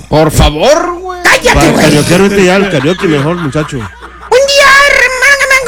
Por favor, güey. Cállate, güey. Carioquero, vete ya al karaoke mejor, muchacho. Un día, hermano, me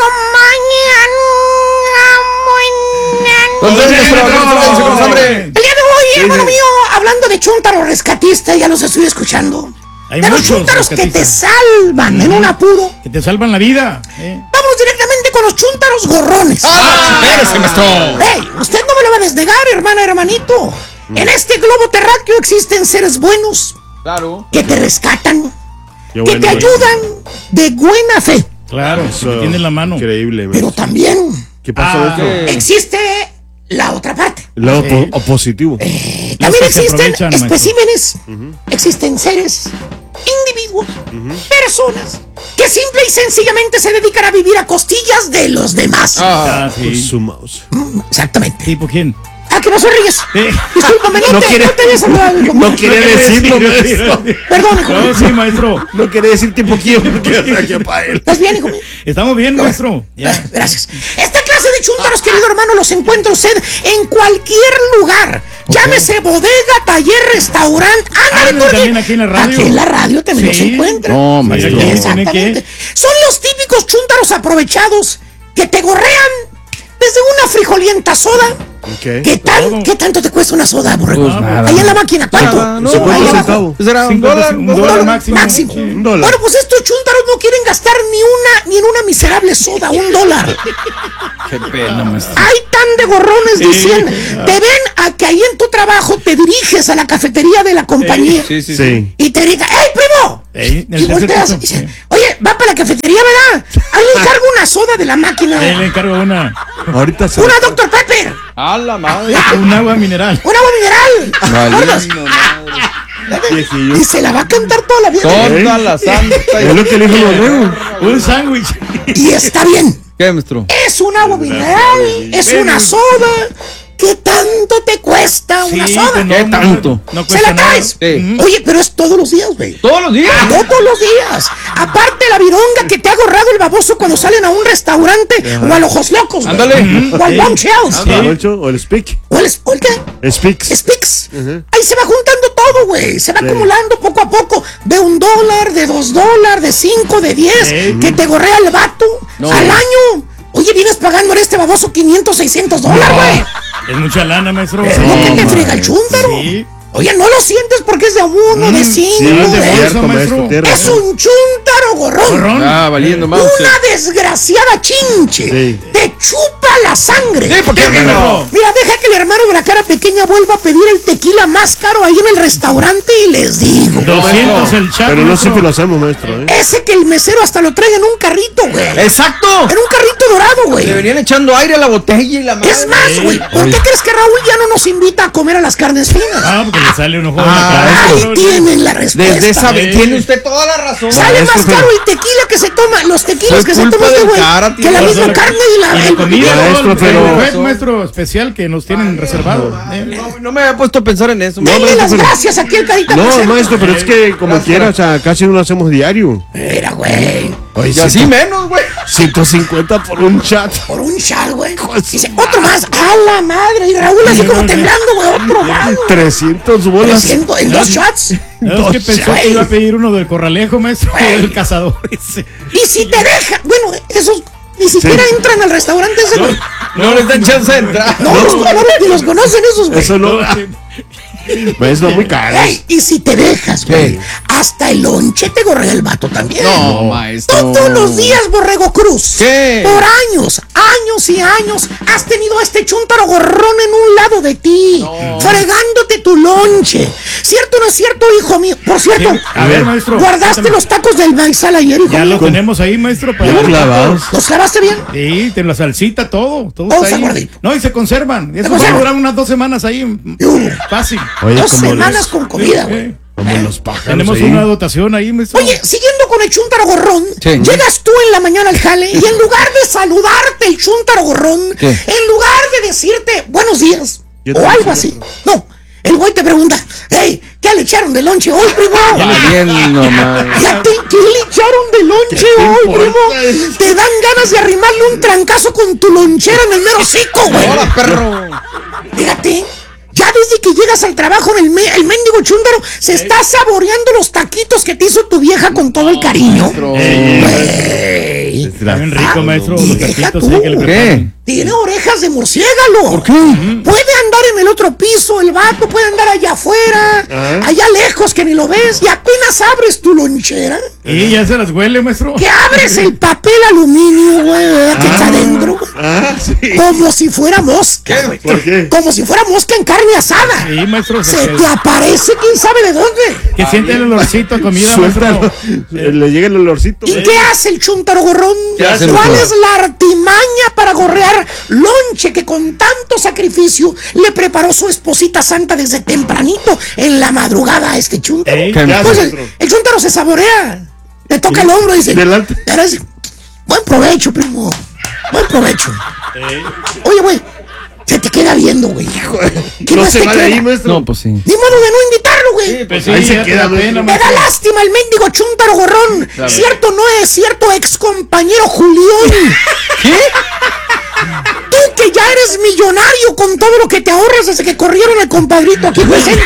acompañan. El día de hoy, hermano mío, hablando de chúntaro rescatista, ya los estoy escuchando. Hay de los muchos chúntaros que te rescatistas. salvan en un apuro. Que te salvan la vida. Vamos directamente con los chúntaros gorrones. Espérese, maestro. Hey, usted no me lo va a desnegar, hermanito. En este globo terráqueo existen seres buenos. Claro. Que te rescatan. Qué Que te ayudan de buena fe. Claro, Eso, que tienen la mano. Increíble, Pero también ¿qué pasó esto? existe la otra parte. El lado opositivo. También que se existen aprovechan, especímenes, existen seres, individuos, personas que simple y sencillamente se dedican a vivir a costillas de los demás. Con su mouse. Exactamente. ¿Tipo quién? ¿A que no sonríes? Discúlpame, no te habías saludado. No quiere decirlo, maestro. Perdón, hijo mío. No, sí, maestro. No quiere decir tipo quién, porque aquí para él. ¿Estás bien, hijo mío? Estamos bien, maestro. Ya. Gracias. Esta clase de chúntaros, querido hermano, los encuentra usted en cualquier lugar. Llámese bodega, taller, restaurante. Ándale, también aquí en la radio. Aquí en la radio también los Sí. encuentra. No, maestro. Tiene Exactamente. que- Son los típicos chúntaros aprovechados que te gorrean desde una frijolienta soda. ¿Qué? ¿Qué tanto te cuesta una soda, borrego? Pues nada. Ahí en la máquina, ¿cuánto? Nada, no, 50 ahí abajo. centavos. Será un 50, dólar. un dólar máximo. Máximo. Sí. $1. Bueno, pues estos chúntaros no quieren gastar ni en una miserable soda, $1. Qué pena, maestro. Hay tan de gorrones, dicen. Te ven a que ahí en tu trabajo te diriges a la cafetería de la compañía Sí, sí, sí. Sí. y te gritan, ¡Ey, primo! En Y el tercer volteas y piso. dices, oye, va para la cafetería, ¿verdad? Ahí le encargo una soda de la máquina. Le encargo una. Ahorita se. Una Dr. Pepper. A la madre. Un agua mineral. Un agua mineral. Valiendo madre. Viejillo. Y se la va a cantar toda la vida. Toda la santa. Es lo que le dijo Borrego. Un sándwich. Y está bien. ¿Qué, maestro? Es un agua mineral, es una soda. ¿Qué tanto te cuesta una Sí, soda? pues no, ¿Qué no, tanto? No ¿Se cuesta la traes? Sí. Ujú. Oye, pero es todos los días, güey. ¿Todos los días? Todos los días. Aparte la vironga que te ha agarrado el baboso cuando salen a un restaurante o a los ojos locos, güey. Ándale. O al Bombshells. ¿El Moncho o el Speak? O el qué? Speaks. Speaks. Ahí se va juntando todo, güey. Se va acumulando poco a poco. De $1, de $2, de 5, de 10. Sí. Que te gorrea el vato No. al año. Oye, vienes pagando a este baboso $500, $600, güey. Es mucha lana, maestro. Es lo que te friega el chúntaro. Sí. Oye, no lo sientes porque es de 1, de 5. Sí, es de cierto, bolsa, maestro. maestro. Tiene Es razón. un chúntaro gorrón. Gorrón. Ah, valiendo más. Una desgraciada chinche. Sí. Te chupa la sangre. Sí, ¿por qué no? Mira, deja que el hermano de la cara pequeña vuelva a pedir el tequila más caro ahí en el restaurante y les digo. 200 el chat. Pero no maestro. siempre lo hacemos, maestro. Ese que el mesero hasta lo trae en un carrito, güey. ¡Exacto! En un carrito dorado, Le güey. venían echando aire a la botella y la madre. Es más, güey, ¿por qué crees que Raúl ya no nos invita a comer a las carnes finas? Ah, porque le sale un ojo de la cara. Ahí tienen la respuesta. Desde esa vez Sí. tiene usted toda la razón. Sale Maestro, más pero- caro el tequila que se toma, los tequilas Fue que se culpa toma este del güey, cara, que la tío. misma carne y la, Y la comida, Maestro, ¿no? El pero- buffet, maestro, especial que nos tienen reservado. No me había puesto a pensar en eso. Denle maestro, las pero- gracias aquí al carita No, presente. maestro, pero es que como quiera, o sea, casi no lo hacemos diario. Mira, güey, Oye, Y así menos, güey. 150 por un chat. por un chal, güey. Hijo de su Dice, otro más. ¡A la madre! Y Raúl así como temblando, güey. Otro más. 300 bolas. 300 en 2 shots. No, es que pensó shots. que iba a pedir uno del corralejo, maestro, o del cazador ese. Y si te deja, bueno, esos ni siquiera entran al restaurante ese, güey. No les dan chance de entrar. No, ni los conocen esos, güey. Eso no. Maestro, muy caro. Ey, y si te dejas, güey, hasta el lonche te gorrea el vato también. No, maestro. Todos los días, Borrego Cruz. ¿Qué? Por años, años y años, has tenido a este chúntaro gorrón en un lado de ti, fregándote tu lonche. ¿Cierto o no es cierto, hijo mío? Por cierto, A ver, maestro. guardaste cuéntame. los tacos del maizal ayer, hijo Ya mío. lo tenemos ahí, maestro. Para Bien clavados. ¿Los clavaste bien? Sí, la salsita, todo Todo está está ahí. guardito. No, y se conservan. Eso va a conservan? durar unas 2 semanas ahí. Fácil. Oye, 2 como semanas los, con comida, güey. como los pájaros. Tenemos ahí. una dotación ahí, maestro. Oye, siguiendo con el chúntaro gorrón, Sí. llegas tú en la mañana al jale y en lugar de saludarte el chúntaro gorrón, ¿Qué? en lugar de decirte buenos días Yo o te algo digo, así, no, el güey te pregunta, hey, ¿qué le echaron de lonche hoy, primo? Valiendo más. Fíjate, ¿qué le echaron de lonche hoy, primo? Te dan ganas de arrimarle un trancazo con tu lonchera en el mero hocico, güey. ¡Hola, perro! Fíjate, Ya desde que llegas al trabajo, el mendigo chúntaro se está saboreando los taquitos que te hizo tu vieja con todo el cariño. Maestro. Güey. Está bien rico, maestro. Los Deja taquitos tú. ahí que le ¿Qué? preparan. Tiene orejas de murciélago. ¿Por qué? Puede andar en el otro piso, el vato puede andar allá afuera, allá lejos que ni lo ves, y apenas abres tu lonchera, Y ya se las huele, maestro. que abres el papel aluminio, güey, que está adentro, Sí. como si fuera mosca, güey. ¿Por qué? Como si fuera mosca en carne asada. Sí, maestro. Se te aparece quién sabe de dónde. Que siente el olorcito a comida, Suéltalo. maestro. Le llega el olorcito. ¿Y qué hace el chúntaro gorrón? ¿Qué hace, ¿Cuál doctor? es la artimaña para gorrear lonche que con tanto sacrificio le preparó su esposita santa desde tempranito en la madrugada a este chúntaro? Ey, ¿Qué? Pues hace, el maestro? chúntaro se saborea, le toca el hombro y dice: Delante. "Gracias. Buen provecho, primo. Buen provecho." Oye, güey, se te queda viendo, güey. ¿Qué No más se te va de queda? ahí, maestro. No, pues sí. Ni modo de no invitarlo, güey. Pues sí, Ahí se ya te queda, da pena, Me da maestro. lástima el mendigo chúntaro gorrón. ¿Cierto no es cierto, ex compañero Julián? ¿Qué? Tú que ya eres millonario con todo lo que te ahorras desde que corrieron el compadrito aquí presente.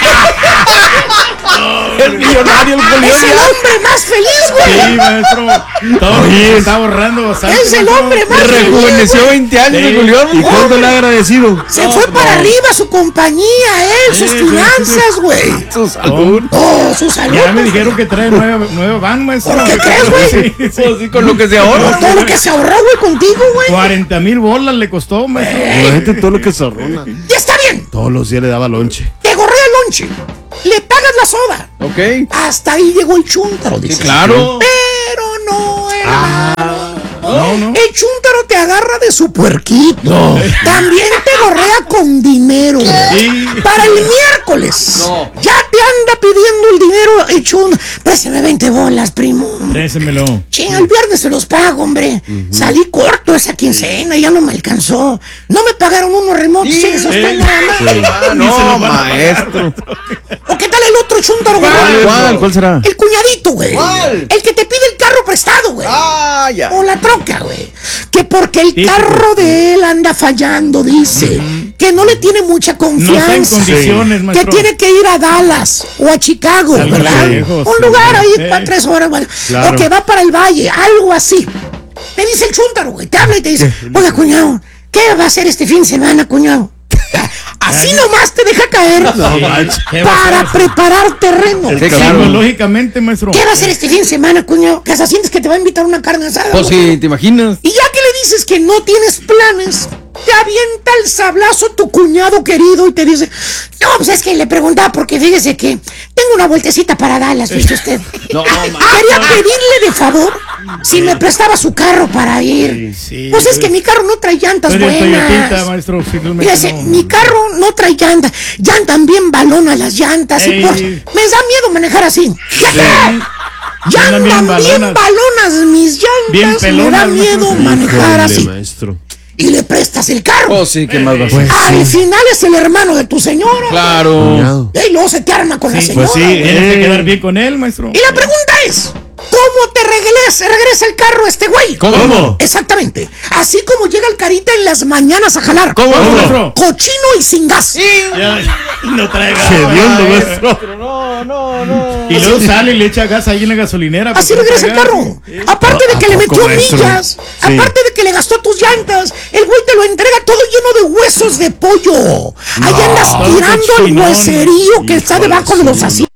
El millonario, el Es el hombre más feliz, güey. Sí, maestro. Todo se está ahorrando bastante. Es el maestro. hombre más feliz. Rejuveneció 20 años Sí. de Julián. ¿Y cuánto le ha agradecido? Se fue para arriba su compañía, él, sus Sí, finanzas, güey. Su salud. Oh, su salud. Ya me dijeron que trae nueva van, maestro. ¿Por qué crees, güey? Sí, sí. Pues sí, con lo que se ahorra. Todo lo que se ahorró, güey, contigo, güey. 40,000 bolas le costó, maestro. La gente todo lo que se arrona. Ya está bien. Todos los días le daba lonche. Te gorrea el lonche. Le pagas la soda. Ok. Hasta ahí llegó el chúntaro, Sí, dice. claro. Pero no, hermano. No. El chúntaro te agarra de su puerquito. También te gorrea con dinero. Sí. Para el miércoles. No. Ya te anda pidiendo el dinero el chúntaro. Préstame 20 bolas, primo. Désemelo. Che, el viernes se los pago, hombre. Salí corto esa quincena, ya no me alcanzó. No me pagaron unos remotos, Sí. eso está nada más. Ah, no, maestro. ¿O qué tal el otro chúntaro, güey? ¿Cuál? ¿Cuál será? El cuñadito, güey. ¿Cuál? El que te pide el carro prestado, güey. Ah, ya. O la troca, güey. Que porque el Típico. carro de él anda fallando, dice. Que no le tiene mucha No está en confianza. condiciones, Que maestro. tiene que ir a Dallas o a Chicago, Algo ¿verdad? lejos, Un lugar ahí sí. para 3 horas, güey. Claro. O que va para el valle, algo así. Te dice el chúntaro, güey. Te habla y te dice: oiga, cuñado, ¿qué va a hacer este fin de semana, cuñado? Así nomás te deja caer No manches. ¿Qué va a para hacer? preparar terreno. Sí, ¿Qué claro. Psicológicamente, maestro. va a hacer este fin de semana, cuñado? Que hasta sientes que te va a invitar una carne asada. Pues güey. sí, ¿te imaginas? Y ya que le dices que no tienes planes, te avienta el sablazo tu cuñado querido y te dice: no, pues es que le preguntaba porque fíjese que tengo una vueltecita para Dallas, ¿viste usted? No, Quería pedirle de favor si me prestaba su carro para ir. Sí, Pues es que mi carro no trae llantas Pero el Toyotita, buenas. maestro, simplemente Fíjese, no. mi carro no trae llantas. Ya también balona las llantas. Y Ey. pues, me da miedo manejar así. ¡Fíjate! Ya Andan bien andan bien balonas. balonas mis Bien llantas. Me da pelonas, miedo maestro. manejar Híjole, así. maestro. Y le prestas el carro. Pues sí, ¿qué más va a hacer? Al final es el hermano de tu señora. Claro. Cuñado. Y luego se te arma con la señora. pues sí, güey. Tienes que quedar bien con él, maestro. Y la pregunta es: ¿cómo te regresa el carro este güey? ¿Cómo? Exactamente. Así como llega el carita en las mañanas a jalar. ¿Cómo? maestro? Cochino y sin gas. Ya, no trae gas. Hediondo, maestro. Y luego sale y le echa gas ahí en la gasolinera. Así porque no regresa el trae carro. gas. Aparte de que le ¿A poco, metió maestro? millas, Sí. aparte de que le gastó tus llantas, el güey te lo entrega todo lleno de huesos de pollo. Ahí andas todo tirando el cochinón. hueserío que está debajo de los asientos.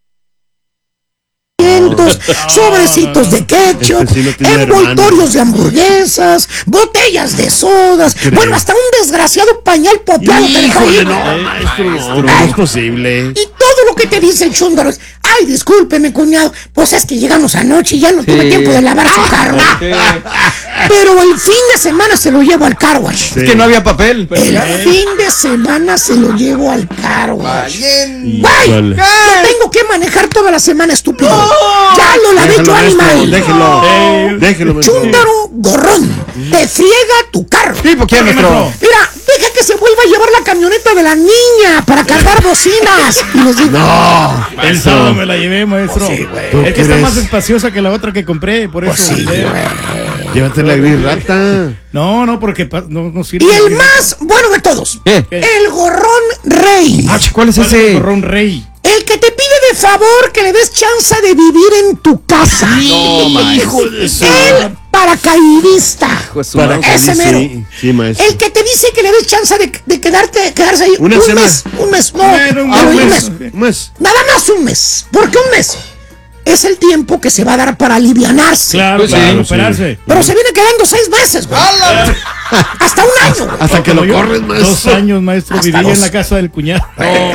Sobrecitos de ketchup, Este sí no tiene envoltorios de hamburguesas, botellas de sodas, bueno, hasta un desgraciado pañal popeado te deja Híjole, ahí. no, maestro, no Ay. es posible. Y todo lo que te dice el chúndaro es: ay, discúlpeme, cuñado, pues es que llegamos anoche y ya no tuve Sí. tiempo de lavar su carro. Pero el fin de semana se lo llevo al car wash. Es que no había papel. El fin de semana se lo llevo al car wash. Bien. ¡Güey! Híjole. No tengo que manejar toda la semana, estúpido. Ya lo lavé tu Déjalo, maestro, animal. déjelo. Déjelo, maestro. Chúndaro gorrón, te friega tu carro. Sí, ¿por qué, maestro? Mira, deja que se vuelva a llevar la camioneta de la niña para cargar bocinas. Y les digo: No. El sábado me la llevé, maestro. Sí, güey. Es que está crees? más espaciosa que la otra que compré, por eso. sí, eh, güey. Llévate la gris rata. No, porque no sirve. Y el más bueno de todos, ¿Qué? el gorrón rey. Ah, ¿cuál es ¿Cuál es el ese? gorrón rey? El que te pide de favor que le des chance de vivir en tu casa. No, maestro. Hijo de su... El paracaidista. Hijo de su Para madre. que Ese mero. sí, maestro. El que te dice que le des chance de quedarse ahí Una un semana. mes. Un mes, no. Bueno, pero un un mes. mes. Un mes. Nada más un mes. ¿Por qué un mes? Es el tiempo que se va a dar para alivianarse. Claro, Pues para sí, recuperarse. Pero se viene quedando 6 meses, güey. Hasta un año, güey. Hasta que Como lo yo, corres, 2 maestro. años, maestro, Hasta viví 2. en la casa del cuñado.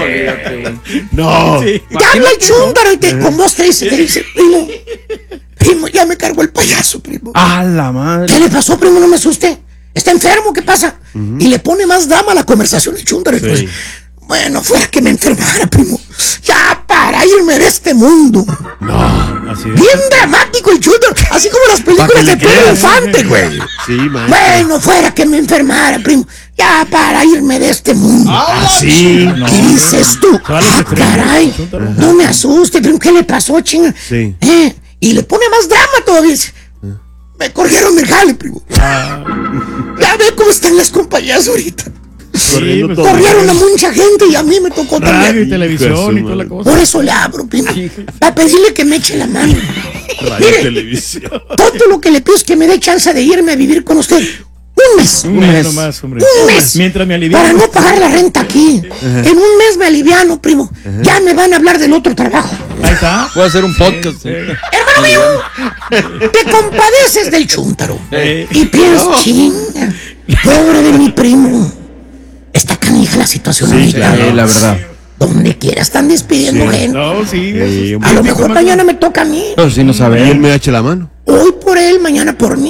No. Sí. Te habla el chúntaro y con voz te dice, primo, ya me cargó el payaso, primo. A la madre. ¿Qué le pasó, primo? No me asuste. ¿Está enfermo? ¿Qué pasa? Y le pone más drama a la conversación el chúntaro. Y pues, bueno, fuera que me enfermara, primo. Ya para irme de este mundo. Así es. Bien dramático el chúntaro. Así como las películas Pa' que de le Pedro creas. Infante, güey. Sí, maestro. Bueno, fuera que me enfermara, primo. Ya para irme de este mundo. Sí. ¿Qué dices tú? Se va a los Ah, extremos, caray. chúntaro. No me asuste, primo. ¿Qué le pasó, chinga? Sí. Y le pone más drama todavía. Dice, me corrieron del jale, primo. Ya ve cómo están las compañías ahorita. Corriendo pues, todo. Corrieron a mucha gente y a mí me tocó Radio también. y televisión Hijo de y su toda la madre. cosa. Por eso le abro, primo. Para pedirle que me eche la mano. Radio Mire, televisión. todo lo que le pido es que me dé chance de irme a vivir con usted. Un mes. Un mes nomás, hombre. Un mes. Mientras me Para alivian. no pagar la renta aquí. En un mes me aliviano, primo. Ya me van a hablar del otro trabajo. Ahí está. Puedo hacer un podcast. Hermano mío, te compadeces del chúntaro. Y piensas, chinga, pobre de mi primo. Está canija la situación ahorita. claro. La verdad. Donde quiera están despidiendo gente. No, sí. Sí, A lo mejor mañana me toca a mí. Pero sí no Y él sabe. me eche la mano. Hoy por él, mañana por mí.